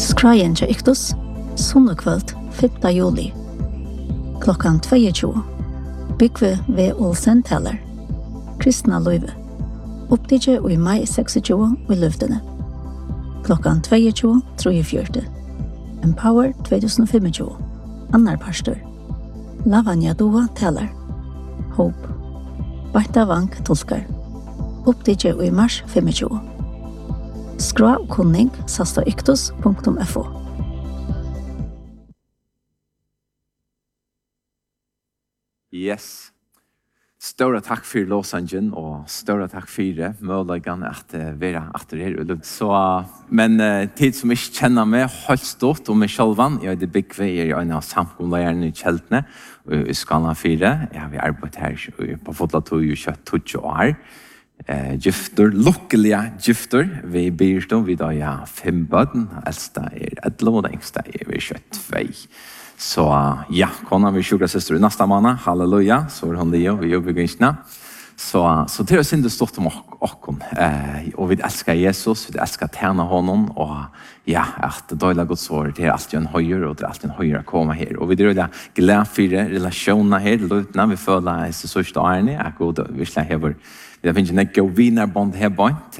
Skrajen til Iktus, sunnekvöld 5. juli. Klokkan 22. Bygve ved Olsen Teller. Kristna Løyve. Opptidje i mai 26 i Løvdene. Klokkan 22:43. Empower 2025. Annar pastor. Lavanya Dua Teller. Hope. Barta Vank tolkar. Opptidje i mars 25. Skra og kunning sasta iktus.fo. Yes. Stora takk for låsangen og stora takk for muligheten at være atter her. Så, men tid som ikke kjenner meg helt stort om meg selv, jeg er det Bygve, jeg er en av samkomleierne i Kjeltene i Skala 4. Jeg har arbeidet her på Fotlatøy i 22 år. Gifter, lukkelige gifter. Vi byrste, vi da har 5 bøten. Eldste er 11, og det yngste er 22. Så ja, kona vi sjuka syster i nästa månad, halleluja, så er hun det jo, vi jobber gynskene. Så det er synd det stort om okken, og vi elsker Jesus, vi elsker tjene honom, og ja, at døyla Guds ord, det er alltid en høyere, og det er alltid en høyere å komme her. Og vi er glad for relasjoner her, løtene, vi føler i sørste årene, jeg god, vi slår hever. Vi finner ikke vinerbånd her bort,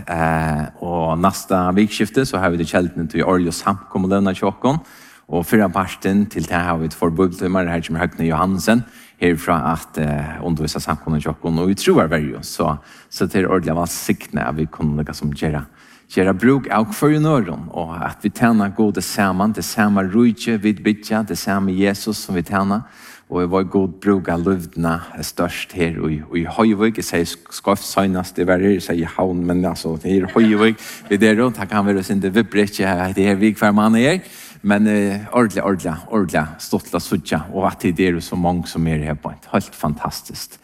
og neste vikskifte så har vi det kjeldene til årlig og samkommelønner til okken, og fyrre parten til det har vi et forbudtømmer, her som Høgne Johansen, herfra at undervisa samkommet jokken, og vi tror det så det er ordentlig av siktene at vi kunne lukka som gjøre bruk av for nøren, og at vi tjener god det samme rujtje vi bytja, det samme Jesus som vi tjener, og vi var god bruk av løvdene størst her i Høyvøk. Jeg sier skoft søgnast det var her, jeg sier havn, men altså, det er Høyvøk vi der, og det kan være sin det vibbretje, det er vi hver mann er, men ordentlig stått til å suttje, og at det er så mange som er her på et helt fantastisk.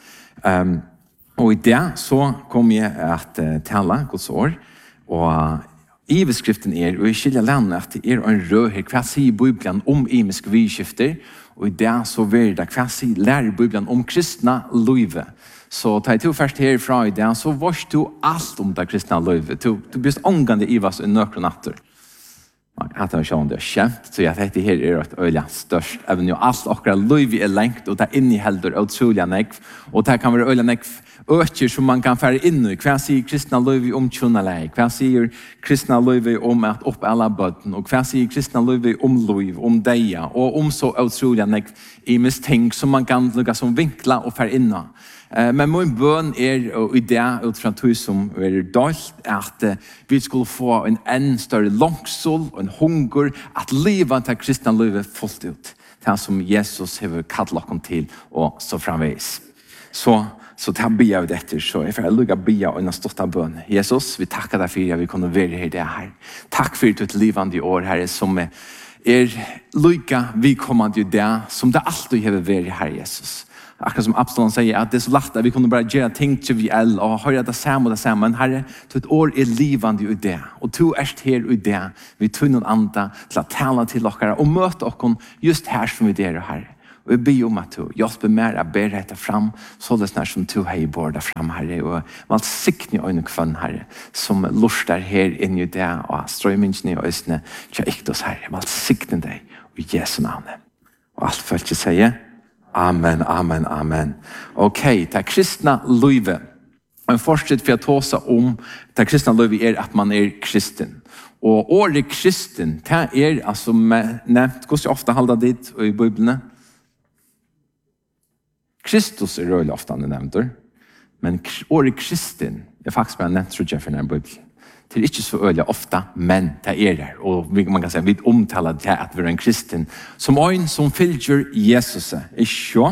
Og i det så kom jeg at tale Guds år, og i beskriften og i skilja landet at det er en rød her, hva sier Bibelen om imisk vidskifter, og i det så vil det hva sier lærer Bibelen om kristna løyve. Så ta jeg to først herfra i det, så varst du alt om det kristna løyve. Du blir ångande i vas i nøkron natter. At det var det er kjent, så jeg tenkte her er et øyelig størst, even jo alt akkurat løyve er lengt, og det innehelder utrolig nekv, og det kan være øyelig nekv øker som man kan fære inn i. Hva sier kristna løyve om tjunalei? Hva sier kristna løyve om at opp alle bøtten? Og hva sier kristna løyve om løyve, om deia, og om så utrolig nekv i ting som man kan lukka som vinkla og fære inn i. Men min bøn og idé ut fra tog som er dalt at vi skulle få en større langsol og en hunger at livet til kristna livet fullt ut. Det som Jesus har kallet oss til og så framvis. Så ta bia ut etter, så jeg får lukka bia og en stått av bøn. Jesus, vi takker deg for at vi kunne være her det her. Takk for et livande år, Herre, som lukka vi kommande det, som det alltid har vært her, Jesus. Akkurat som Absalom sier, at det er så lagt at vi kunne bare gjøre ting til vi og høre det samme, men Herre, til et år livande i det, og to her i det, vi tog noen andre til å tale til dere, og møte dere just her som vi der, Herre. Og jeg ber om at du hjelper mer å bære dette fram, så det snart som du har båret fram, Herre, og man sikner øyne kvann, Herre, som luster her inn i det, og strøymingen i øyne, til Iktus, Herre, man sikner deg, og i Jesu navn. Og alt følt jeg sier, amen, amen, amen. Ok, det kristna løyve. En fortsett for å ta seg om det kristna løyve at man kristen. Og året kristen, det altså nevnt, hvordan ofte holder dit i Bibelen? Kristus røylig ofte han nevnt, men året kristen faktisk bare nevnt, tror jeg, for denne Bibelen. Det ikke så øyelig ofte, men det det. Og man kan si, vi omtaler det at vi en kristen som en som fylger Jesus. Ikke?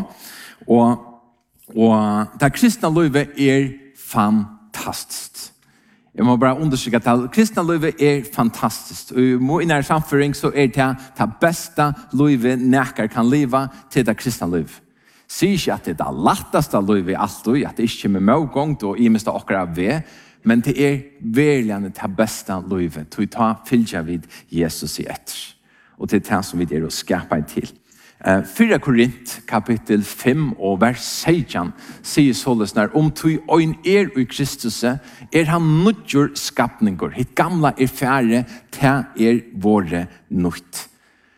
Og det kristne livet fantastisk. Jeg må bare undersøke at det kristne livet fantastisk. Og i nær samføring så det beste livet nækker kan leve til det kristne livet. Sier ikke at det letteste livet alltid, at det ikke er med medgångt og i minst akkurat ved, men det verligende det beste livet. Du tar fylgja vid Jesus i etter. Og det det som vi å skapa til. 4 Korint kapitel 5 og vers 16 sier således når om tog øyn i Kristus han nødgjør skapninger. Hitt gamla færre, til våre nødt.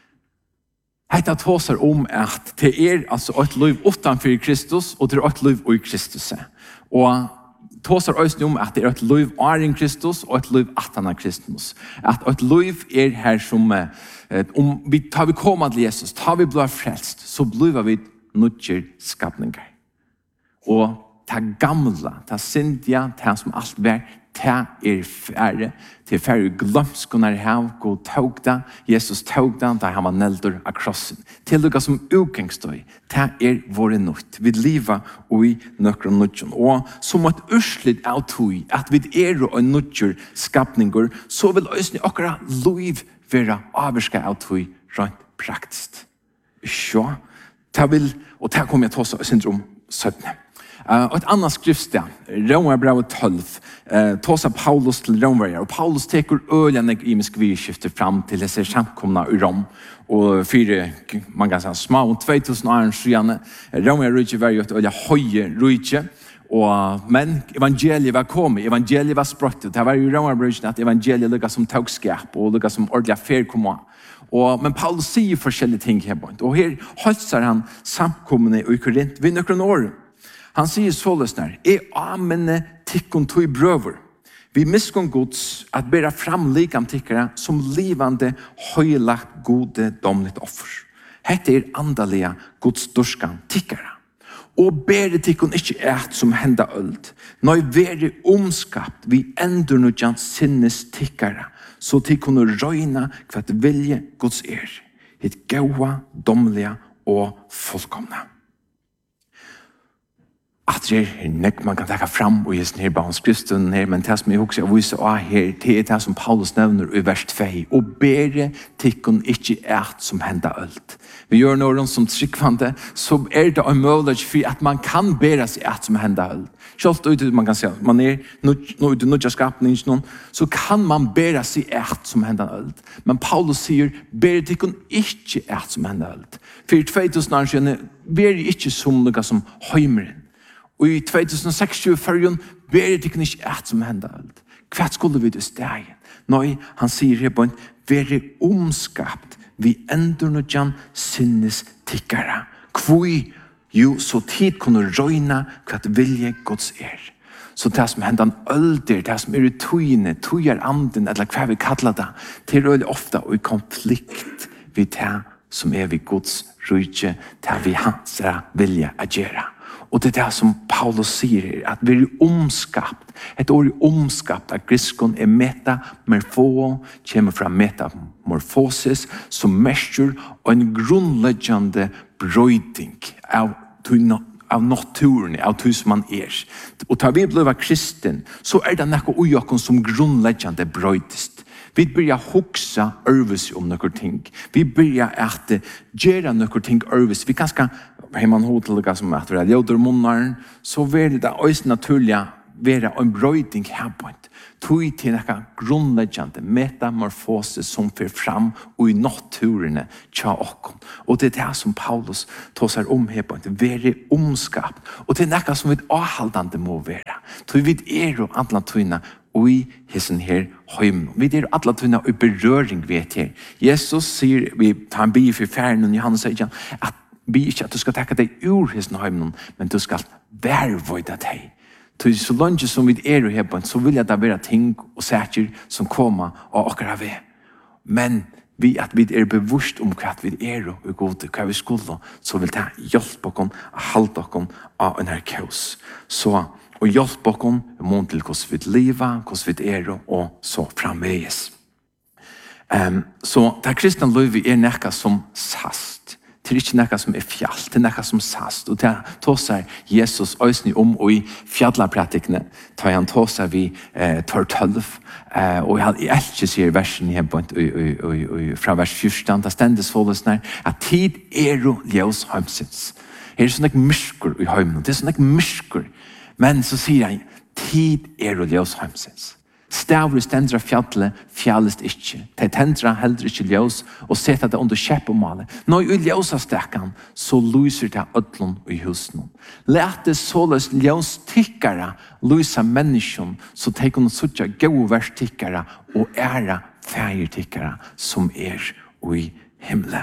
Hetta tåsar om at det altså et liv utanfor Kristus og det et liv i Kristus. Og tåsar også om at det et liv i Kristus og et liv av Kristus. At et liv her som om vi tar vi kommet til Jesus, tar vi blir frelst, så blir vi nødgjør skapninger. Og det gamle, det syndige, det som alt vær, det færre, til færre glømskunar hav, god tågda, Jesus tågda, da han var neldur av krossen. Til lukka som utgangsstøy, det våre nødt. Vi liva og i nøkron nødjon. Og som et urslit av tog, at vi og nødgjør skapninger, så vil òsne okkara liv være avvirska av tog rent praktisk. Så, og det kommer jeg til å syndrom 17. Et annet skriftsted, Romerbrevet 12, tåsa Paulus til Romerberger, og Paulus teker øljende imisk vidskifter fram til disse samkomna i Rom, og man kan si, små om 2000 år siden, Romerberger var jo et øyla høye rydje, men evangeliet var kommet, evangeliet var sprøttet, det var jo Romerberger at evangeliet lukket som togskap, og lukket som ordentlig affær kom. Men Paulus sier forskjellige ting her, og her holder han samkommende i Korint ved nøkron år. Han sier således når, amene tikkun tog brøver. Vi miskunn Guds at bæra fram likam tikkere som livande høylagt gode domligt offer. Hette andalige Guds dorskan tikkere. Og bære tikkun ikke som henda øld. Når vere omskapt vi endurnudjan sinnes tikkere, så tikkun røyna hva vilje Guds hitt gaua, domlige og fullkomna. At man kan taka fram og gjøre her barnskriften her, men det som jeg også viser her, det det som Paulus nevner i vers 2, og bære tikkun ikke som henda ølt. Vi gjør noe som tryggvande, så det en mulighet for at man kan bære seg som henda ølt. Selv ut man kan si at man ute nødja skapningen, så kan man bære seg som henda ølt. Men Paulus sier, bære tikkun ikke som henda ølt. For 2000 år siden, bære ikke som noe som høymeren. Og i 2060 førjen ber det ikke som henda alt. Hva skulle vi det stegen? Nei, han sier her på en være omskapt vi endurnudjan sinnes tikkara. Kvui jo så tid kunne røyna hva vilje Guds Så det som hender ølder, det som i tøyene, tøyer anden, eller hva vi kallar det, det veldig ofte i konflikt vi det som vi Guds rydje, det vi hans vilje å gjøre. Og det det som Paulus sier, at vi omskapt. Et ord omskapt av griskon metamorfo, kommer fra metamorfosis, som mestur og en grunnleggjande brøyding av naturen, av det som man Og da vi ble kristen, så det noe ujokken som grunnleggjande brøydist. Vi börjar huxa örvis om några ting. Vi börjar att göra några ting örvis. Vi kanske har man hotliga som att vara ljuder munnar, så vill det också naturliga vara en bröjning här på ett. Tog till några grundläggande metamorfoser som för fram och i naturen tja och det är det som Paulus tar om här på ett. Vara omskapt. Och det är något som vi avhållande må vara. Tog vi och alla tygna og i hessen her høym. Vi alle tunna i berøring vet her. Jesus sier, vi tar en bi for færen, og Johannes sier at vi ikke at du skal takke deg ur hessen høym, men du skal værvøyda deg. Så langt som vi her, så vil jeg da være ting og sætjer som kommer av okkara ved. Men at vi bevusst om hva vi og gode, hva vi skulle, så vil det hjelpe oss å halde oss av en her kaos. Og hjelpe oss mån til hvordan vi lever, hvordan vi og så framveges. Så det kristne livet noe som sast. Det ikke noe som fjall, det noe som sast. Og det tåser Jesus øsne og i fjallarpratikene, tar han tåser vi tar 12. Og jeg elsker sier versen her fra vers 14, det stendes forløsene at tid og ljøs heimsins. Her sånn ikke mysker i heimen, det sånn ikke mysker. Men så sier han, tid og ljøs heimsins. Stavur stendra fjallet, fjallest ikkje. De tendra heldre ikkje ljós og seta det under kjeppomale. Nå i ljósastekkan, så lyser det ödlun i husen. Lete såles ljós tikkara, lysa menneskjon, så de kunne sutja gåvers tikkara og æra fægir tikkara som i himle.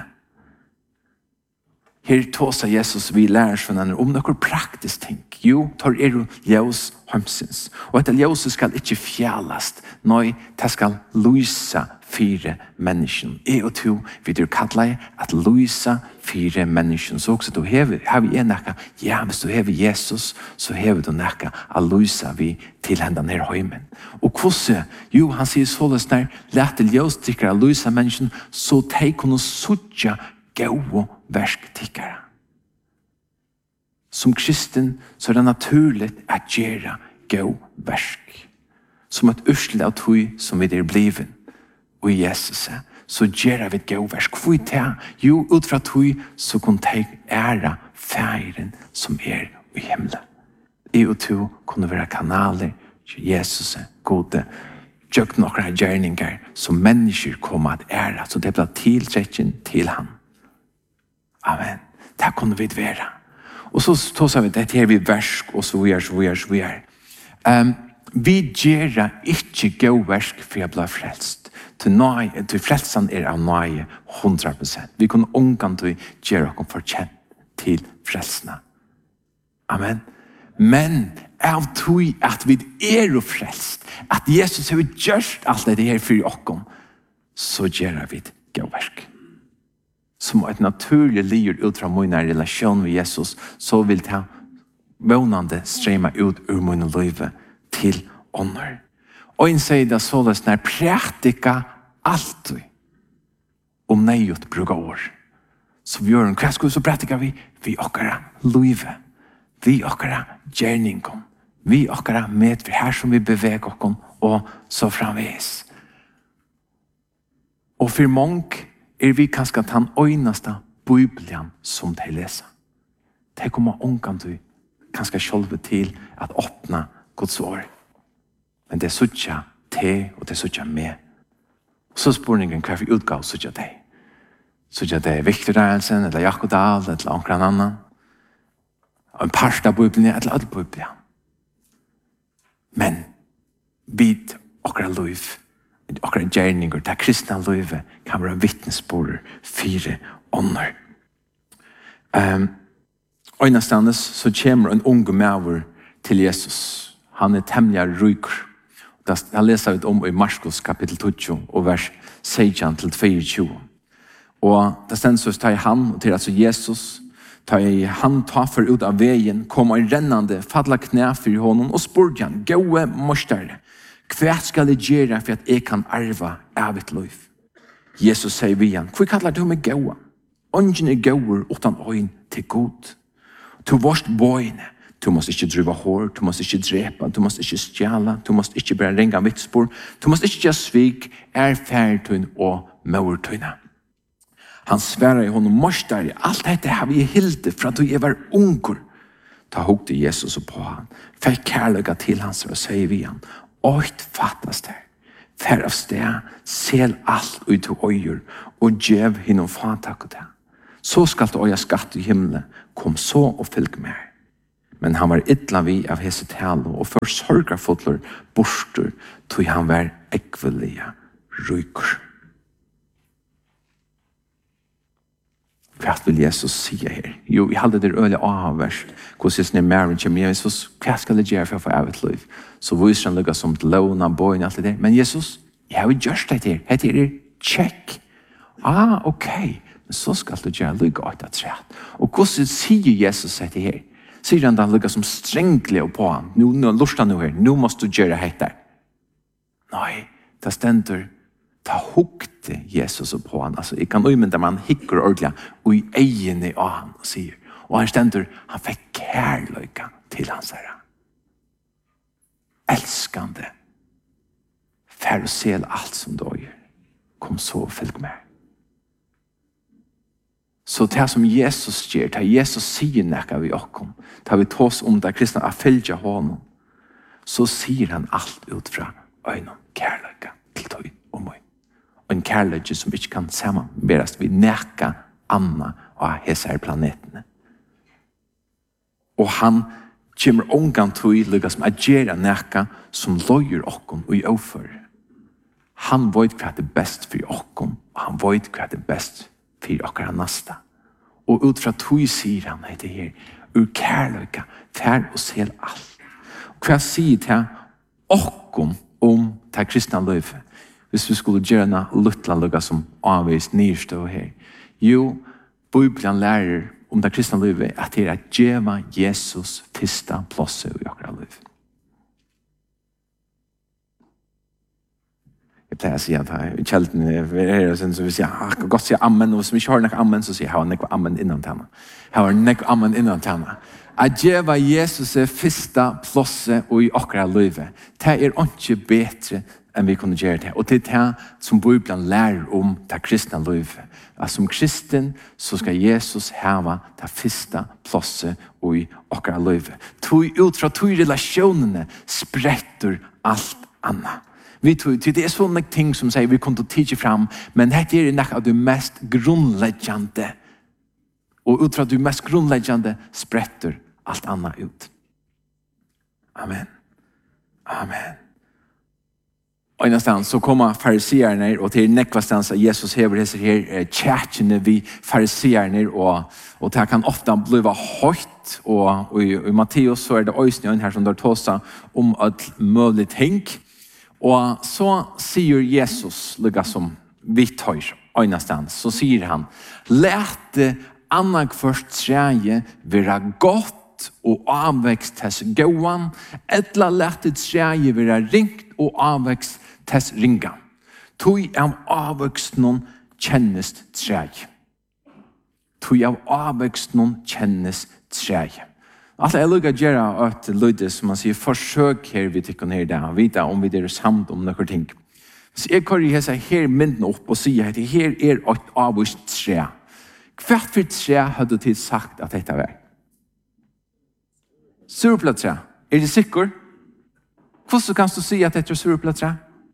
Her tåsa Jesus vi lærer sånn om noe praktisk ting. Jo, tar ljós hamsins. Og etter ljóset skal ikke fjallast. Nei, det skal lysa fire mennesken. Og to, vi kallar at lysa fire mennesken. Så også du har vi en nekka, ja, hvis du har Jesus, så har du nekka at lysa vi til hendan her høymen. Og hvordan? Jo, han sier såles når lete ljós tikkara lysa mennesken, så de kunne sutja gåa versk tikkara. Som kristen så det naturligt at gjøre gå versk. Som et ursel av tog som vi bliven og i Jesus, så gjør vi gå versk. Hvor er det? Jo, ut fra tog så kunne de ære feiren som i himmelen. I og to kunne være kanaler til Jesus, gode, gjør noen gjerninger som mennesker kommer at ære, så det blir tiltrekken til han. Amen. Det kunne vi være. Og så tås vi det her vi versk, og så vi er. Vi gjør ikke gå versk for jeg blir frelst. Til frelsen av nøye 100%. Vi kunne omgang til å gjøre oss fortjent til frelsene. Amen. Men av tog at vi frelst, at Jesus har gjort alt det her for oss, så gjør vi gå versk. Som et naturlig liv ut fra min relasjon med Jesus, så vil det vånande strømme ut ur min liv til ånder. Og en sier det såles når praktika alltid om nøyut bruker år. Så vi gjør en hva så praktika vi okkara liv, vi okkara gjerningen, vi okkara med her som vi beveger oss og så framvis. Og for mange vi kanskje den øyneste Bibelen som de leser. De kommer omgang til kanskje selv til at åpne Guds ord. Men det suttja te og det suttja med. Og så spørningen hva for utgav suttja de. Suttja de Victor Dahlsen, eller Jakob Dahl, eller omkring annan. En part av Bibelen, eller alle Bibelen. Men vid okra liv, okra gjerninger, det kristna livet kan være vittnesbord fire ånder. Øynestandes så kommer en unge maver til Jesus. Han temmelig ryker. Jeg leser om i Marskos kapittel 20 og vers 16-22. Og det stender så tar han, og til altså Jesus, han tar for ut av veien, kommer rennende, fadla knæ for honom, og spurte han, «Gåe mostere, hva skal jeg gjøre for at jeg kan arve av et liv?» Jesus sier vi han, «Hva kallar du meg gåa? Ånden gåer utan øyn til god. Du vorst bøyne. Du måst ikke drive hår, du måst ikke drepa, du måst ikke stjala, du måst ikke bare ringa vittspor, du måst ikke svik, færtøyn og maurtøyna.» Han sværer i honom, «Mostere, alt dette har vi hilde fra du var unger.» Da hugde Jesus på han, fikk kærlega til hans og sier vi han, «Åt fattas der, fær av sted, sel alt ut til øyer, og gjev hinnom fatak det. Så skal du øye skatt i himmelen, kom så og fylg med.» Men han var ytla vi av hese tale, og for sorgarfotler borster, tog han var ekvelige ryker. Hva vil Jesus si her? Jo, vi hadde det øyelig avvers, hvordan jeg snir mer enn kjem, Jesus, hva skal jeg gjøre for å få av et liv? Så viser han lukket som til låna, bøyen, alt det der. Men Jesus, jeg har jo gjort det her. Hette er check. Ok. Men så skal du gjøre lukket av et træt. Og hvordan sier Jesus dette her? Sier han da lukket som strengelig på han. Nå lurer han her. Nå må du gjøre dette. Nei, det stender ta hukte Jesus på han. Altså, jeg kan umynda man hikker ordentlig og i egene av han og sier. Og han stender, han fikk kærløyga til hans herre. Elskande. Fær og sel alt som du gjør. Kom så og fylg med. Så det som Jesus gjør, det Jesus sier nekka vi okkom, det vi tås om det kristne er fylgja honom, så sier han alt ut fra øynene kærløyga til tøy og møy. Og en kærløyga som ikke kan samanberast vi neka anna av hese planetene. Og han kommer ongan tøy lukka som agera neka som løyer okkon og i overfører. Han vet hva det best for okkon, og han vet hva det best for okkara nasta. Og ut fra tøy sier han etter her, ur kærløyga, fær og sel alt. Og hva sier til okkon om det kristna løyfe? Hvis vi skulle gjøre en luttla lukka som avvist nyrstå her. Jo, Bibelen lærer om det kristna løyfe at det er djeva Jesus fyrsta plåse i okkara løyfe. Jeg pleier å si at i kjelten er det så vi sier, jeg kan godt si amen, og hvis vi ikke har nekva amen, så sier jeg, jeg har nekva amen innan tjena. Jeg har nekva amen innan tjena. At djeva Jesus er fyrsta plåse i okkara løyfe. Det er ikke bedre enn vi kunne gjøre det. Og det er det som Bibelen lærer om det kristna løyfe. At som kristen så skal Jesus hava det fyrsta plåse i okkara løyfe. Ut fra to relasjonene spretter alt annet. Det er sånne ting som sier vi kunne tige fram, men dette er nok av det mest grunnleggende. Og ut fra det mest grunnleggende spretter alt annet ut. Amen. Amen. Og innanstans så kommer fariseerne, og til nekvastans at Jesus hever disse her tjertjene vi fariseerne, og det kan ofte bli høyt, og i Matteus så er det øysene her som der tåsa om at mulig ting. Og så sier Jesus, lukka som vitt høyr, øynastans, så sier han, «Læte annak først treje vera godt og avvekst tess gåan, etla læte treje vera ringt og avvekst tess ringa. Tui av avvekst noen kjennes treje. Tui av avvekst noen kjennes treje.» Altså, jeg lukker å gjøre et lyde som man sier, forsøk her vi tykker ned der, vite om vi er samt om noen ting. Så jeg kan jo seg her mynden opp og si at her er et avvist tre. Hvert for tre hadde du sagt at dette var? Surplattre. Er det sikker? Hvordan kan du si at dette er surplattre?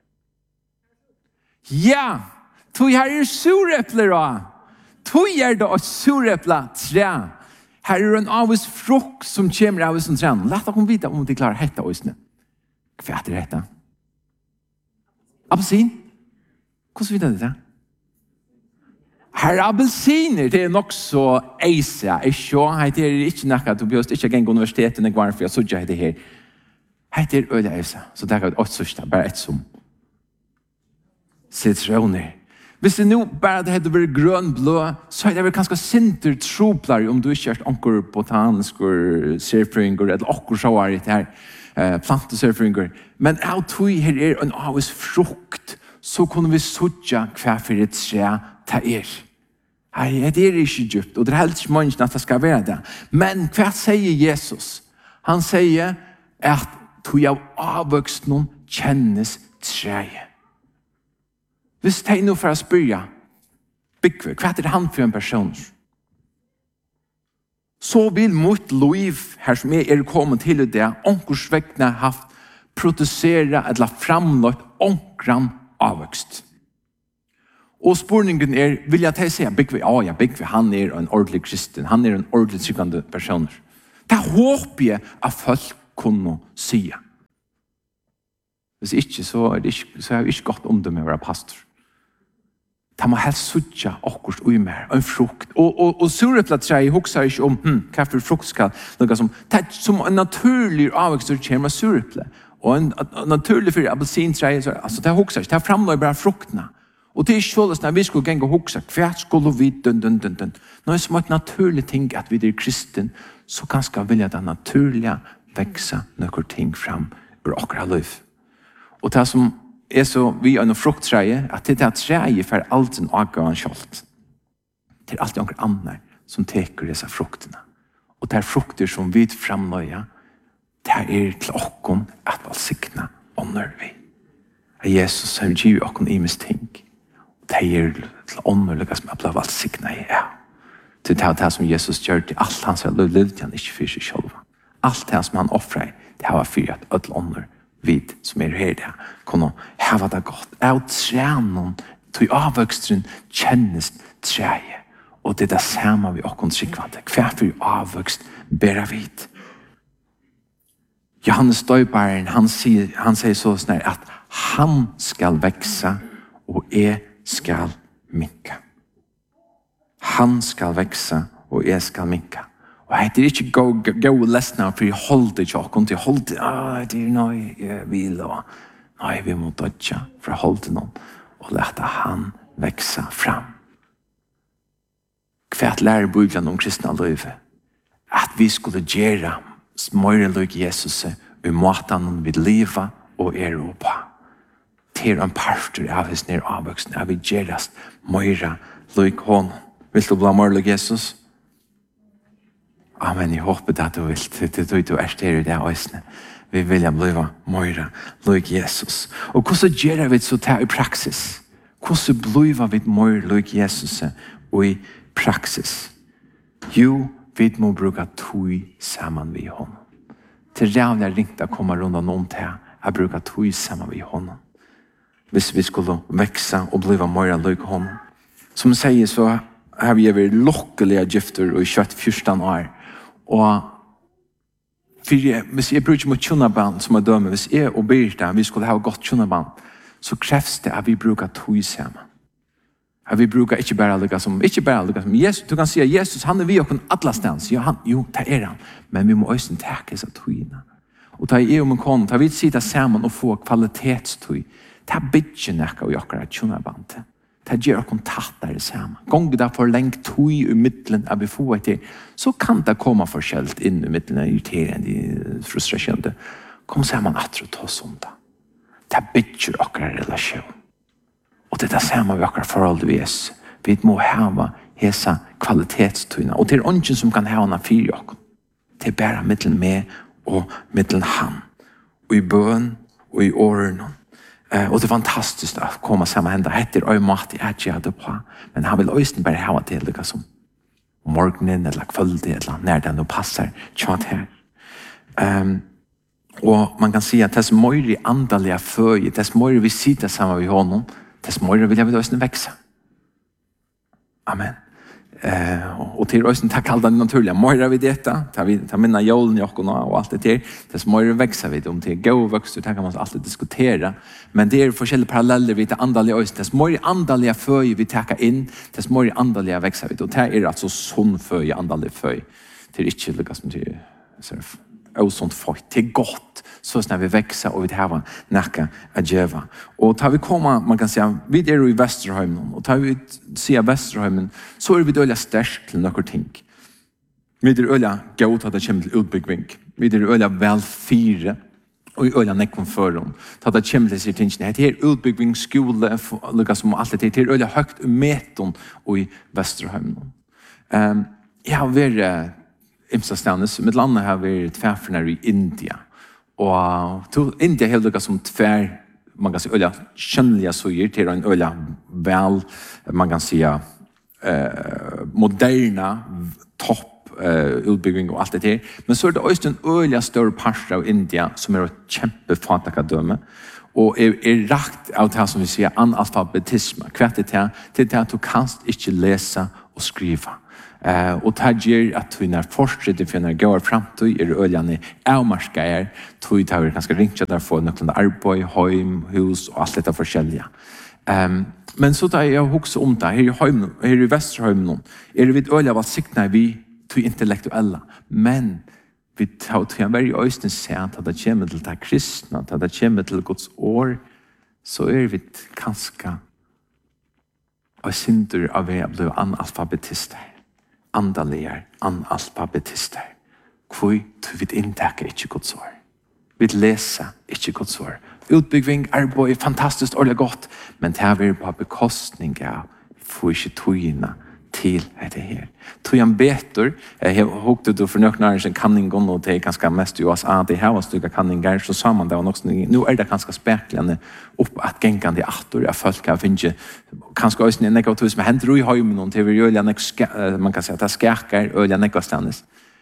Ja! Tog her er surepler da! Tog er det et sureplattre! Her er en avvis frukt som kommer av som trend. Låt dere vite om de klarer hette øysene. Hva er det hette? Appelsin? Hvordan vet du det? Her er appelsiner, det er nok så eise. Det er ikke noe, du behøver ikke gjenge universitetet, jeg var for jeg så ikke det her. Det er øyne eise. Så det er et sørste, bare et som sitroner. Hvis det nå bare det hadde vært grønblå, så er det vel ganske sinter troplar om du ikke er onker botanisker, surfringer, eller onker sjåar i det her plantesurfringer. Men av tog her er en avvis frukt, så kunne vi sutja hva for et tre det er. Det er ikke djupt, og det er helt ikke mange at det skal være det. Men hva sier Jesus? Han sier at tog av avvokst noen kjennes treet. Hvis det er noe for å spørre, Bygve, hva er det han for en person? Så vil mot liv, her som er kommet til det, onkersvekkene har haft produsere eller framlagt onkran avvokst. Og spurningen er, vil jeg til å si, Bygve, ja, Bygve, han er en ordentlig kristen, han er en ordentlig tryggende person. Det håper jeg at folk kunne si. Hvis ikke, så er det ikke godt om det med å være pastor. Det må helst sutja akkurat ui mer, en frukt. Og sureplattrei hokser ikke om hva for frukt skal noe som, det er som en naturlig avvekst som kommer med sureple. Og en naturlig for appelsintrei, altså det hokser ikke, det framlår bare fruktene. Og det er ikke sånn at vi skulle gjenge og hokse, hva skulle vi dun. Nå er det som et naturlig ting at vi er kristen, så kan skal vilja det naturlige vekse noen ting fram ur akkurat liv. Og det som er så vi er noen frukttreie, at det er treie for alt en avgående kjolt. Det er alltid noen andre som teker disse fruktene. Og det er frukter som vi framløyer, det er til åkken at valsikne ånder vi. Jesus har givet åkken i mis ting. Det er til ånder som er valsikne i. Det er det som Jesus gjør til alt hans liv, han ikke for seg selv. Alt det som han offrer, det har fyrt at alle ånder vid som her der, kunne hava det godt. Av trænen, til avvøkstren kjennes træet. Og det er det samme vi åkken tryggvande. Hver for avvøkst bæra vid. Johannes Døybaren, han sier så snart at han skal veksa og jeg skal minka. Han skal veksa og jeg skal minka. Og det er ikke gå lesna for jeg holder ikke åkken til holde. Det er noe jeg vil og nei, vi må dødja for å holde noen og lete han veksa fram. Hva lærer Bibelen om kristna livet? At vi skulle gjøre smøyre lik Jesus i måten vi lever og på. Til en parter av hans nere avvøksen, at vi gjøres møyre lik hånden. Vil du bli møyre lik Jesus? Amen, jeg håper at du vil. Det er du her i det øyne. Vi vil bli møyre lik Jesus. Og hvordan gjør vi så det i praksis? Hvordan blir vi møyre lik Jesus i praksis? Jo, vi må bruke tog sammen ved honom. Til rævlig ringt å komme rundt om til å bruke tog sammen ved honom. Hvis vi skulle vekse og bli mer lik honom. Som sier så har vi vært lukkelige gifter og kjøtt 14 år. Og hvis jeg bruker mot kjønneband som er dømme, hvis jeg og Birta vi skulle ha godt kjønneband, så kreves det at vi bruker tog sammen. At vi brukar ikke bare lika som Jesus. Du kan si at Jesus, han vi og alle stans. Ja, jo, det er han. Men vi må også takke seg tøyene. Og ta i om en kone, ta vi sitte sammen og få kvalitetstøy. Det er bygget nekka og jokkere kjønnerband. Det gjør oss kontakter sammen. Gånger det for lengt tøy i midtelen av vi får etter, så kan det komme forskjellt inn i midtelen, irriterende, frustrasjoner. Kom sammen at du tar sånn da. Det bygget okkara relasjon. Og det er det samme vi akkurat forhold til Jesus. Vi må hava hesa kvalitetstøyene. Og det er ingen som kan hava henne fire oss. Det er bare mittelen med og mittelen han. Og i bøn og i årene. Og det er fantastisk å komme sammen enda. Etter og mat jeg ikke hadde på. Men han vil også bare hava det like som morgenen eller kvöldet eller når det nå passer. Tjat her. Og man kan si at det er mer andalige føje. Det er mer vi sitter sammen med honom. Det smøyre vil jeg vil også vekse. Amen. Og til også takk alt det naturlige. Møyre vi dette, ta minna jålen i okkona og alt det til. Det smøyre vekse vi om til gå vokst, det kan man alltid diskutere. Men det er forskjellige paralleller vi til andalige også. Det smøyre andalige føy vi takker inn, det smøyre andalige vekse vi. Og det er altså sånn føy, andalige føy. Det er ikke lykkes som til og sånt folk. Det er godt. Så når vi vekser og vi har nækka å gjøre. Og tar vi komme, man kan si, vi er i Vesterheimen, og tar vi sier Vesterheimen, så er vi øyla sterk til noen ting. Vi er øyla godt at det kommer til utbygging. Vi er øyla vel fire, og øyla nekken for dem. At det kommer til sier tingene. Det er utbygging, skole, lykkes som alt det. Det er øyla høyt meton i Vesterheimen. Jeg har vært imsastanes, med landet har vært tverferne i India. Og India er helt som tvær, man kan si øyla kjønnelige søyer til en øyla vel, man kan si moderna topp utbygging og alt det til. Men så er det også en øyla større part av India som er et kjempefatakadømme og er rakt av det som vi sier analfabetisme. Hva er det til? Det er at du kan ikke lese og skrive. Og det gjør at vi når fortsetter for når går fremtid er øljene avmarskere, tog det er ganske ringt der for noen arbeid, heim, hus og alt dette forskjellige. Men så da jeg husker om det, her i Vesterheimen, er vi øljene var sikna vi til intellektuelle, men vi tar til en veldig øyne se at det kommer til det kristne, at det kommer til Guds år, så er vi ganske og synder av å bli analfabetister. Andalier, analfabetister. Hvor vi inntaker ikke Guds ord. Vi leser ikke Guds ord. Utbygging, arbeid, fantastisk ordentlig godt, men det er på bekostning av får ikke togene til dette her. Togen beter, jeg hukte du for nøkner en kanning, og det er ganske mest i USA, det har stykker kanninger, så sa man det var nok, nå er det ganske spekler opp at gengene de atter av folk har finnet, kanskje også en negativ som hender i høymen, til vi gjør man kan si at det skjerker øyne negativt.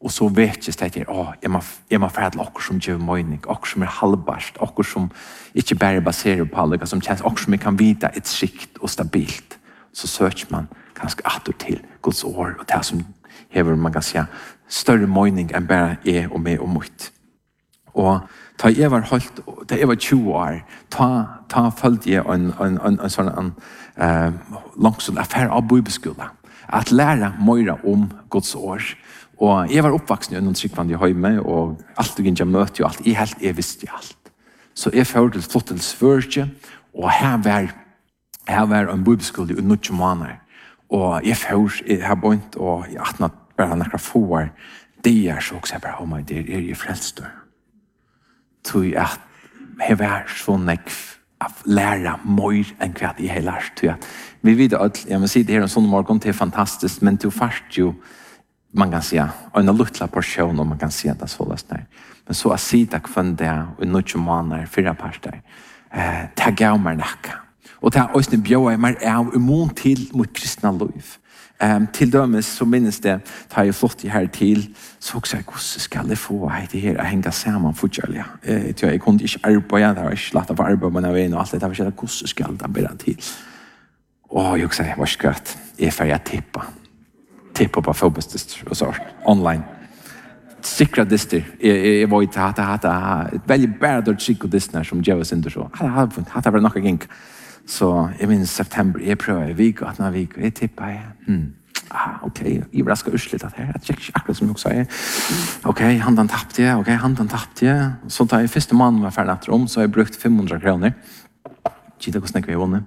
og så vet jeg at jeg må fære til okkur som gjør mening, okkur som halvbart, okkur som ikke bare baserer på alle, som kjennes, okkur som kan vite et sikt og stabilt. Så søker man ganske atter til Guds år, og det som hever, man kan si, større mening enn bare jeg og meg og mitt. Og da jeg var 20 år, ta følte jeg en sånn langsom affær av bibelskolen, at lære mer om Guds år. Og jeg var oppvaksen i en tryggvann i Høyme, og alt og ikke møte og alt. Jeg visste alt. Så jeg førte til flott til Svørge, og her var en bibelskole i 9 måneder. Og jeg har begynt, og jeg har bare noen få år, det så også jeg bare, my dear, jeg frelst. Så jeg var så nekv av lære mer enn hva jeg har lært. Vi vet at, jeg må si det her en sånn morgen, det fantastisk, men til først jo, man kan säga en liten portion om man kan säga det så läst där. Men så att sida kvann det och något månader fyra parter. Ta gav mig nacka. Och ta oss den bjöa mer är immun till mot kristna liv. Till dömes så minns det tar jag flott i här till så också jag gosse ska det få det här att hänga samman fortfarande. Jag kunde inte arbeta där och släta för arbete men jag vet allt det var så gosse ska det bara till. Och jag säger vad ska det är för jag tippa på fotbollsdister och så online. Sikra dister. Jag var inte hata väldigt bättre psykodistner som Jevas inte så. Hata var något gäng. Så jag minns september, jag prövar vik och att när vik jag tippar okej, jag var ska ursligt att här jag check akkurat som jag säger. Okej, handen tappte jag. Så tar jag första månaden var färdig efter om så har jag brukt 500 kronor. Gita hur snackar vi vunnit.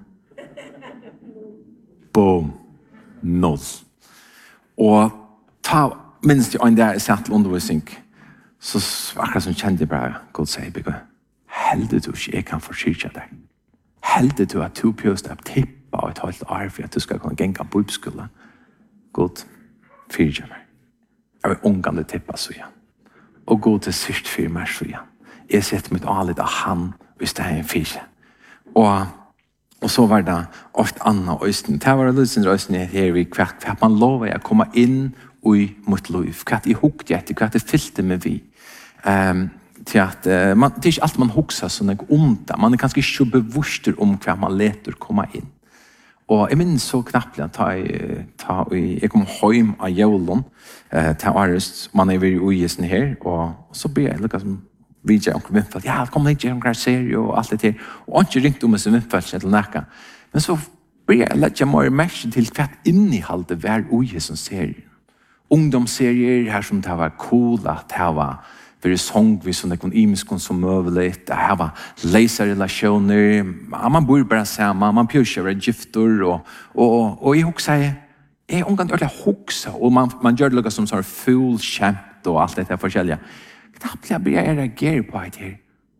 Boom. Noll. Og minst jeg en der jeg satt til undervisning, så akkurat som kjente jeg bare, God sier, Bygge, heldig du ikke jeg kan forsyrke deg. Heldig du at du pjøst deg tippa og et halvt år for at du skal kunne genga på bibelskolen. God, fyrke meg. Jeg vil ungande tippa så igjen. Og God til sist fyr meg så igjen. Jeg setter mitt alit av han hvis det er en fyrke. Og så var det ofte Anna og Øysten. Det var Løsens Øysten her i hvert for at man lover å komme inn i mot liv. Hva jeg hukte etter, hva jeg fylte med vi. Til at det er ikke alt man hukser sånn jeg ondt. Man er kanskje ikke bevisst om hva man leter komme inn. Og jeg minns så knappt at jeg kom hjem av Jævlen til Ares. Man er ved Øyesen her, og så ber jeg lukket som vi gjør omkring vindfall. Ja, det kommer ikke omkring serie og alt det her. Og ikke ringt om sin vindfall til nækka. Men så blir jeg lett jeg mer merke til hva inneholdet hver ui som serie. Ungdomsserier her som det var cool, at det var very songvis som det kunne imiskon som møveligt, det var leserrelasjoner, man bor bare sammen, man pjør være gifter, og jeg hukser, jeg omgang ordentlig hukser, og man gjør det som sånn full kjempt og alt dette forskjellige. Knappt jeg blir jeg reagere på det her.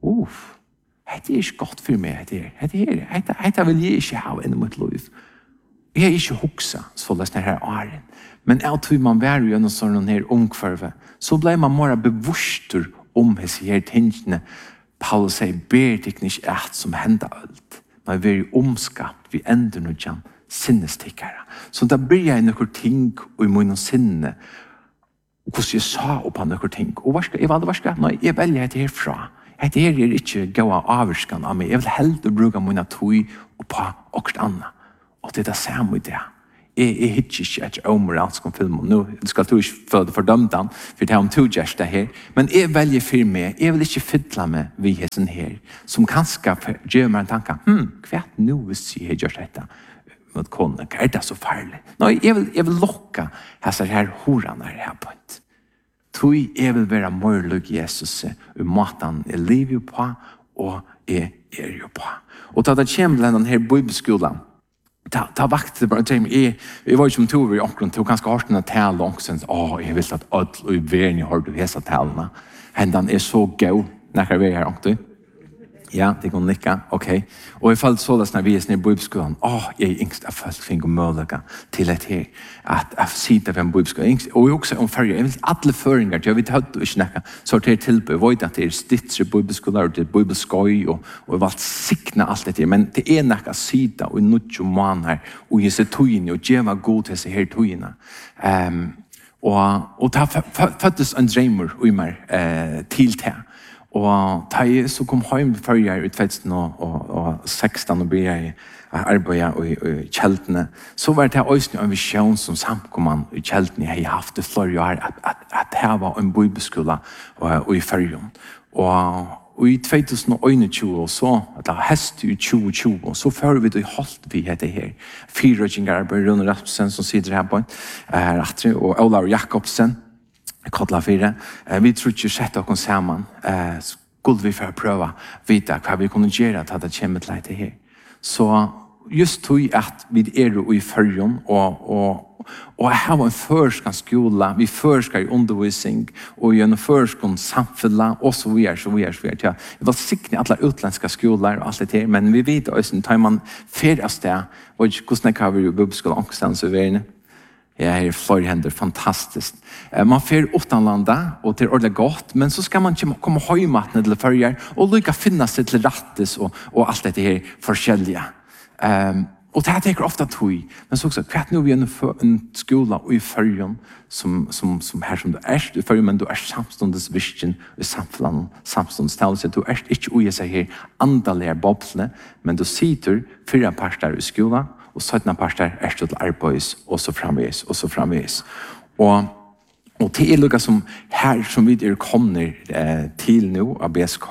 Det er ikke godt for meg, det vil jeg ikke ha inn mot liv. Jeg er ikke huksa, så løs denne åren. Men alltid man var jo gjennom sånn her omkvarve, så ble man mer bevisster om disse her tingene. Paulus sier, ber det ikke et som hender alt. Man er omskapt, vi ender noe kjenn sinnestikkere. Så da blir jeg noen ting i munnen sinne, og hvordan jeg sa opp av noen ting. Og jeg valgte varska, nei, jeg velger det herfra. Det her er ikke gåa avvarskan av meg. Jeg vil heller bruke mine tog og på okkur annet. Og det er det samme i det. Jeg hittar ikke etter omoralsk om filmen. Nå skal du ikke føle fordømt den, for det er om to gjørs det her. Men jeg velger for meg, jeg vil ikke fylle meg ved hessen her, som kanskje gjør meg en tanke, hva nå hvis jeg gjør dette mot kone? Er det så farlig? Nei, jeg vil lukke hese her horene her på et. Jeg vil være morlig Jesus og måten jeg lever på, og jeg er jo på. Og da det kommer denne her bibelskolen, ta vakt det bara jag var ju som tog i omkring tog ganska hårt när tal och sen jag vill att all i världen har du hesa talna händan är så go när vi här också ja det går nicka okej och I fall så när vi är i bibelskolan jag är yngst av fast finger möjliga till det här att se det vem bibelskolan yngst och också om färg jag vill alla föringar jag vet hade och snacka så till tillbe vet att det är stitcher bibelskolan och det bibelskoj och vad sikna allt det men det är näka sida och nucho man här och ge sig tojen och ge var god till sig här tojena Og det föddes en drømmer i meg til det. Og da jeg så kom hjem før jeg i 2016 og begynte jeg arbeide i kjeltene, så var det også en visjon som samkomman i kjeltene jeg har haft i flere år, at det var en bibelskole i Førjøen. Og i 2021 så, at det var hest i 2020, så fører vi det i holdt vi heter her. 4 rødgjengere, Rune Rasmussen som sitter her på en, og Olav Jakobsen, Kodla 4. Vi tror ikke sette oss sammen. Skulle vi for å prøve å vite hva vi kunne gjøre til at det kommer til dette her. Så just tog at vi i Førjøen, og jeg har en førskende skole, vi førsker i undervisning, og gjennom førskende samfunnet, og så videre. Ja, det var sikkert alle utlandske skoler og alt det her, men vi vet også, tar man flere sted, og hvordan jeg har vært i bibelskolen angstens og verden. Ja, her flere hender, fantastisk. Man fer utenlandet, og det ordentlig godt, men så skal man ikke komme høymattene til førjer, og lykke finne seg til rettes, og alt dette her forskjellige. Og det tenker ofte tog, men så også, hva nå vi en skole i førjen, som her som du i førjen, men du samståndes virkjen i samfunnet, samståndes talelse, du ikke ui seg her andalige boblene, men du sitter 4 parter i skolen, og 17 parter til arbeids, og så framvis. Og det er noe som her som vi kommer til nå av BSK,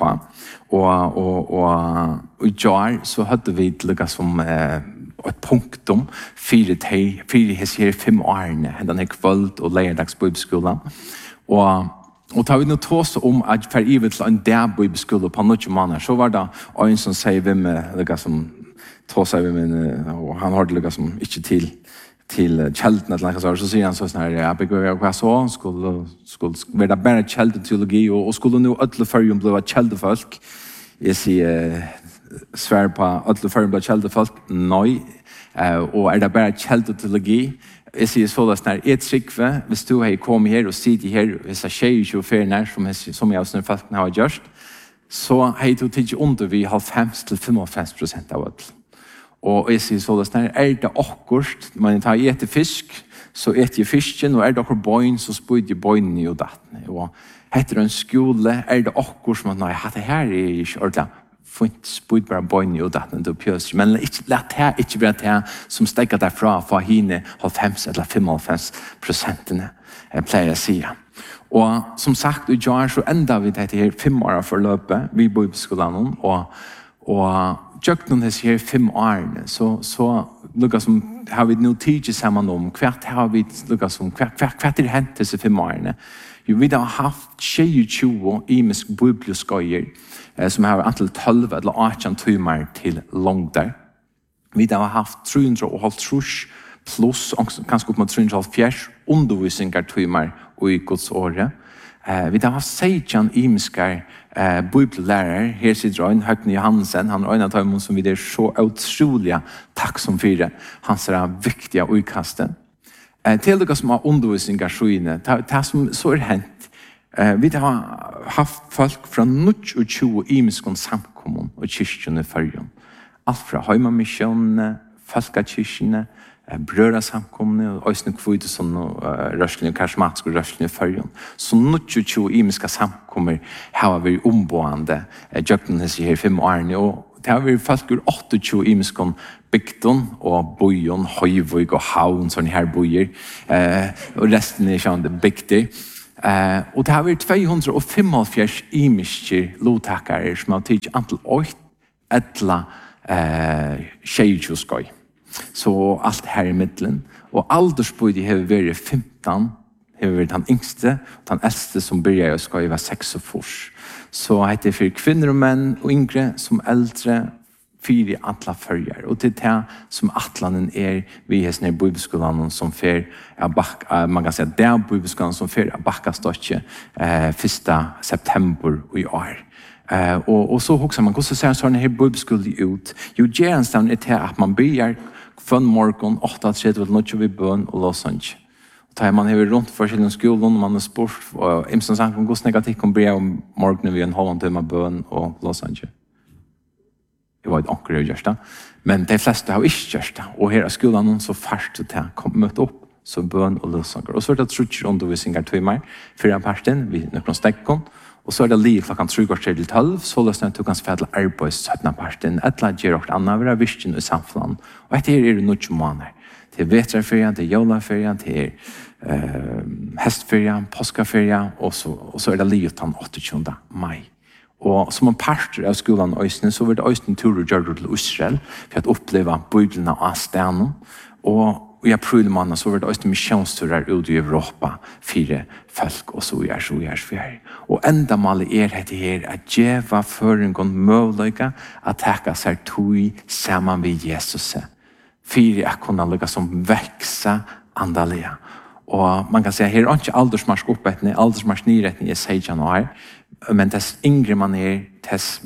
og i jar så hadde vi noe som et punktum 4 her 5 årene, denne kvöld og leierdags bibelskolen. Og tar vi nå tås om at for ivet til en dag bibelskole på noen måneder, så var det en som sier vi med noe som tås vi med, og han har det noe som ikke til kjelten eller noe sånt, så sier han sånn her, jeg begynner hva så, skulle være bare kjelteteologi, og skulle nå ødele førjen bli kjeltefolk. Jeg sier, svær på ødele førjen bli kjeltefolk, nei, og det bare kjelteteologi. Jeg sier sånn her, jeg trykker, hvis du har kommet her og sitter her, hvis jeg skjer 24 nær, som jeg også folkene har gjort, så har jeg tidlig under vi 50-55% av ødele. Og jeg sier sånn, det akkurat, man tar etter fisk, så etter jeg fisken, og det akkurat bøyen, så spyr jeg bøyen i dattene. Og etter en skole, det akkurat som at nei, det her er ikke ordentlig, fint spyr bare bøyen i dattene til pjøser. Men lett det ikke være det som stekker derfra for henne 50-55%, jeg pleier å si. Og som sagt, i jar så enda vi dette her 5 år for løpet, vi bor på skolen, og Jøkken disse her 5 årene, så lukket som har vi nå tid sammen om, hva har vi lukket som, hva det hendt disse 5 årene? Jo, vi har haft 22 imisk bibelskøyer, som har antall 12 eller 18 timer til longder. Vi har haft 350 pluss, kanskje opp mot 340 undervisninger timer i Guds året. Vi har haft 16 imiske bibellærer, her sitter en Høgne Johansen, han en av dem som vi er så utrolig takk som fire. Han ser viktige utkastet. Til dere som har undervisninger skyene, det som så hendt, vi har haft folk fra 29 imiske samkommun og kyrkjene i Førjøen. Alt fra Høymamisjonene, folkekyrkjene, brødrasamkomne, og også kvite sånn røsling, karismatiske røsling i Førjøen. Så 29 imiske samkommer har vært omboende Jøkken her 5 årene, og det har vært folk ur 28 imiske bygden og bøyen, Høyvøy og Havn, sånne her bøyer, og resten er sånn bygder. Og det har vært 245 imiske lovtakere som har tidlig antall 8 etla tjejtjoskøy. Så alt her i middelen. Og aldersbøyde har vært 15, har vært den yngste, og den eldste som begynner å skrive 46. Så heter det for kvinner og menn og yngre som eldre, 4 atla førjer. Og til det som atlanen vi har sånne bibelskolen som fer man kan si at det er bibelskolen som fer av Bakkastotje 1. september i år. Og så hokser man, hvordan ser sånne her bibelskole ut? Jo, gjerenstavn til at man begynner fra morgen, 8:30 eller noe vi bøn og låsang. Da man har rundt forskjellige skolen, og man har spurt, og imsen sagt, hvordan negativt kan bli om morgenen vi en halvandet time bøn og låsang. Det var et anker jeg gjør det. Men de fleste har ikke gjort det. Og her er skolen så fært til å møte opp så bøn og lovsanger. Og så det trutcher undervisninger timer, 4 parten, vi nøkker stekken, og så det liv klokken 3:15, så løsner du kan spille arbeid 17 parten, et eller annet gjør noe annet, være visken i samfunnet. Og etter er det noe måneder. Til vetraferien, til jolaferien, til hestferien, påskaferien, og så er det liv den 28. mai. Og som en parter av skolen i Øysten, så var det Øysten tur og gjør til Israel, for å oppleve bygdene av stenen. Og i april måned så var det Øysten misjonsturer ut i Europa, 4 folk, og så gjør. Og enda malet er det her, at djeva føringen mulighet at takke seg tog sammen med Jesus. 4 at kunne lykke som vekse andalige. Og man kan si at her er ikke aldersmarsk oppettende, aldersmarsk nyrettende er 16 år, men dess yngre man er, dess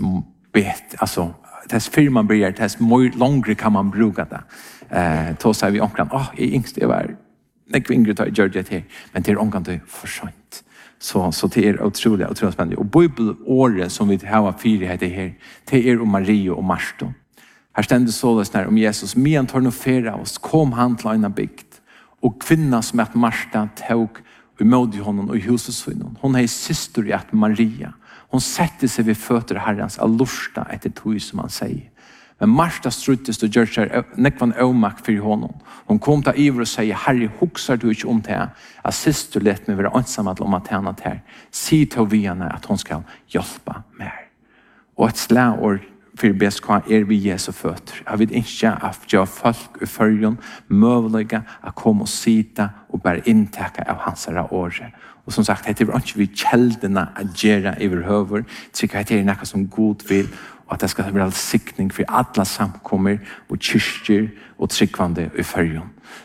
før man blir, dess långre kan man bruka det. Då säger vi omkring, jag yngst, jag var nekve yngre tar gjør det her, men det er omkring det for sent. Så det er utrolig spennende. Og bibelåret som vi har 4 heter her, det er om Marie og Marsto. Her stender såles om Jesus, men tar noe fere av oss, kom han til en bygd, og kvinna som at Marsta tog i møte honom og i huset sønnen. Hon er syster i at Maria. Hon sette seg ved føtter Herrens av lusta etter tog som han sier. Men Marta struttest og gjør seg nekvann øvmak for honom. Hon kom til iver og sier, Herre, huksar du ikke om det, at syster let meg være ansammet om at henne til. Si til viene at hon skal hjelpe mer. Og et slagord for BSK er vi Jesu føtter. Jeg vet ikke at jeg folk i følgen mulige å komme og sita og bare inntekke av hans året. Og som sagt, det er ikke vi kjeldene å gjøre over høver, så det er noe som god vil, og at det skal være sikning for alle samkommer og kyrkjer og tryggvande i følgen.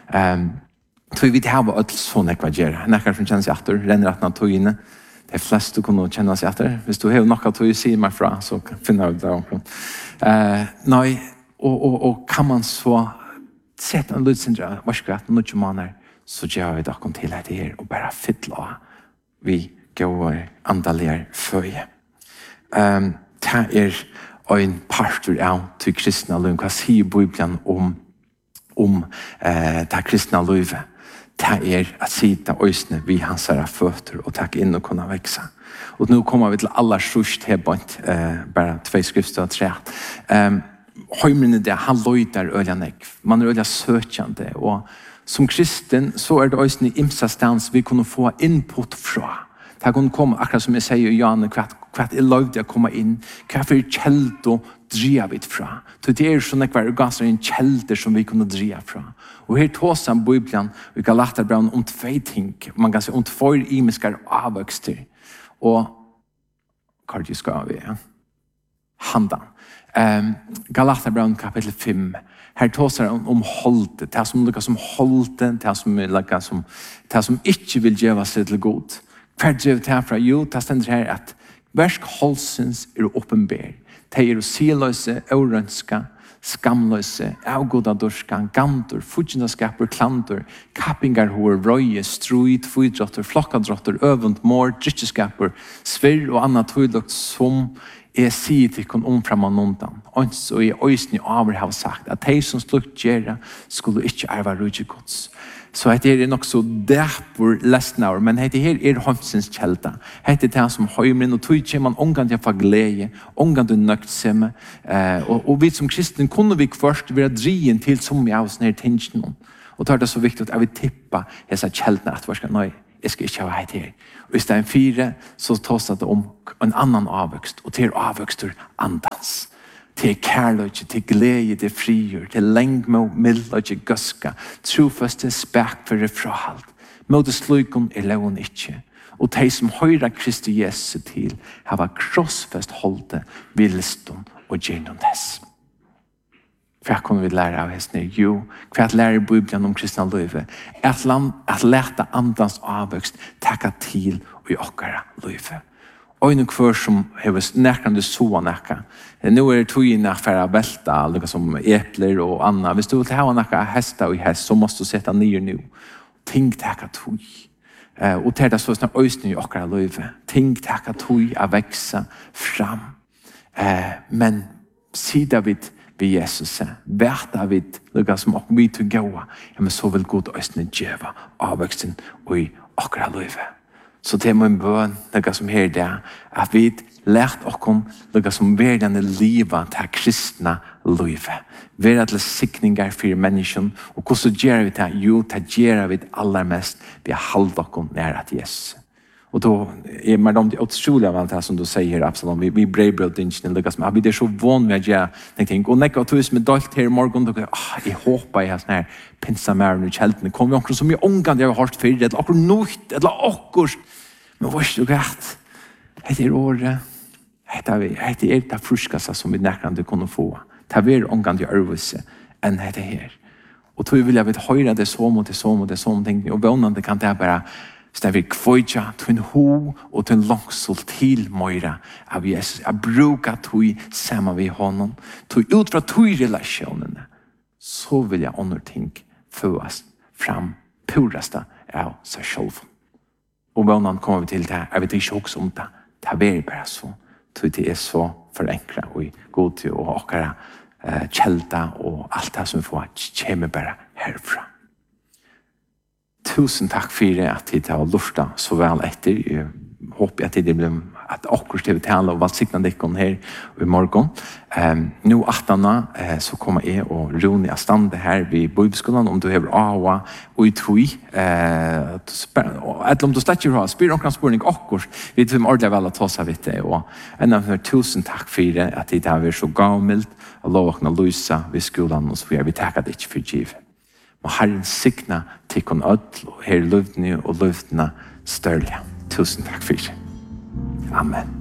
Så vi har alt sånn jeg gjør. Noe som kjenner seg etter, renner at han tog inne. De fleste kunne kjenne seg etter. Hvis du har noe til å si meg fra, så finner jeg det. Nei, og kan man så sette en lydsindre, varskvært, noen måneder, så gjør vi dere til dette her, og bare fytle vi går andalige føye. Det er en parter av til kristne liv. Hva sier Bibelen om det kristne livet? Det er at sida øysene vi hans føtter og takke inn og kunne vekse. Og nå kommer vi til aller størst hebant, bare 2 skrifter og 3. Høymrene det, han løyder øyne man er øyne søkjende, og som kristen så er det øysene i imsa stans vi kunne få input fra. Det kunne komme, akkurat som jeg sier i Janne, hva er løyde å komme inn, hva er kjeld og driva vidt fra. Det er sånn at hver gasser en kjelder som vi kunne driva fra. Og her tås han Bibelen, vi kan lata braun om 2 ting, man kan si om 2 imiskar avvøkster. Og hva er det skal vi? Handan. Galaterbraun kapitel 5. Her tås han om holdet, det som lykkes som holdet, det som ikke vil gjøre seg til god. Hva er det herfra? Jo, det stender her at versk holdsens er åpenbær. Det er siløse, øvrønska, skamløse, avgodadorska, gantor, fudgendaskaper, klantor, kappingar, hår, røye, struid, fydrotter, flokkadrotter, øvund, mår, dritteskaper, svirr og annet tøylukt som sier til kun omfram og nondan. Og i øysene over har sagt at de som slukt gjøre skulle ikke arve rydgjegods. Så det er nok så derfor lesnar, men det her er håndsens kjelda. Det er det som høymren, og tog kommer man omgang til å få glede, omgang til nøgtsemme. Og vi som kristne kunne vi først være drien til som vi av oss nere tingene. Og da er det så viktig at jeg vil tippe disse kjeldene at nei, jeg skal ikke ha det her. Og hvis det er 4, så tås det om en annan avvøkst, og til avvøkstur andans. Til kærløyke, til glede, til frigjør, til lengmo, mildløyke, gøska, trofast til spek for frahalt. Måte slukon er loven ikke. Og de som høyrer Kristi Jesu til, hava krossfest holde, vilston og gjennom dess. Hva kunne vi lære av hestene? Jo, hva lærer Bibelen om kristne livet? At lete andans avvøkst takka til i okkara livet. Og en kvar som har nærkende så nekka. Nå er det tog inn for å velta, noe som epler og annet. Hvis du vil ha nekka hester og hest, så måste du sette nye nå. Ting takka tog. Og til det så er det øyne i okkara livet. Ting takka tog å vekse fram. Men sida vi vi Jesus. Væta vi lukka som ok vi til gåa, ja, men så vil god østene djeva avveksten og i akkurat løyve. Så det er min bøn, lukka som her det, at vi lært okkom lukka som verdende livet til kristna løyve. Vera til sikningar for mennesken, og hvordan gjør vi det? Jo, det gjør vi allermest ved å halde okkom næra til Jesus. Och då är man de otroliga av allt det som du säger, Absalom. Vi brevbröd inte lyckas med. Vi är så van med att jag tänkte, och näka att med dalt här i morgon, då jag hoppas jag sån här pinsamären och kälten. Kommer vi också som jag ångan jag har hört för det, eller akkur något, eller akkur. Men vad är det gott? Det är året. Det är det fruskaste som vi näkrande kunde få. Det är ångan jag örvelse än det här. Och då vill jag vet höra det som och det som och det som. Och vånande kan det bara så vi kvoja til en ho og til en långsul til møyra av Jesus. Jeg bruker tog sammen vi honom. Tog ut fra tog relasjonene. Så vil jeg under ting føres fram pureste av seg selv. Og hvordan kommer vi til det? Jeg vet ikke også om det. Det er bare så. Det er så forenkret og god til og akkurat kjelda og alt det som vi får kommer bare herfra. Tusen takk for at de har lufta så vel etter. Jeg håper at det blir at akkurat til å tale og valgsikne dekken her i morgen. Nå 18. Så kommer jeg og Rune av stande her ved Bibelskolen om du har AHA og i tog. Eller om du slett ikke har, spyr noen spørning akkurat. Vi vet om ordentlig vel å ta seg vidt det. Og enda tusen takk for at de har vært så gavmild og lovakne lysa ved skolen og så får vi takke det ikke for givet. Og Herren signa til kun ødel og her løvdene og løvdene størlige. Tusen takk for det. Amen.